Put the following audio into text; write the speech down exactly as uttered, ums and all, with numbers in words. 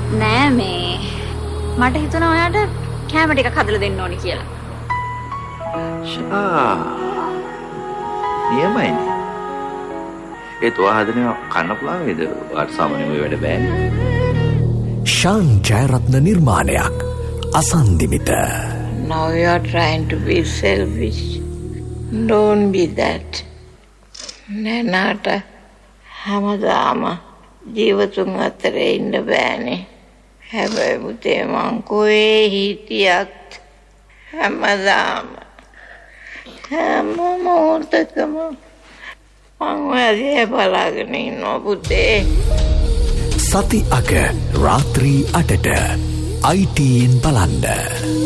නෑ මේ මට හිතුණා ඔයාට කැම ටිකක් හදලා දෙන්න ඕනි කියලා. ෂා. නියමයිනේ. ඒ තෝ හදන කන්න පුළුවන් වේද? වාට සාමාන්‍යයෙන් ඔය වැඩ බෑනේ. ශාන් ජයරත්න නිර්මාණයක් අසන්දිමිත. Now you are trying to be selfish. Don't be that. නෑනාට හැමදාම ජීවතුන් අතරේ ඉන්න බෑනේ. හැබැයි පුතේ මං කොහේ හිටියත් හැමදාම හැම මොහොතකම මං ඔයාගේ බලාගෙන ඉන්නවා පුතේ. සති අග රාත්‍රී අටට I T N බලන්න.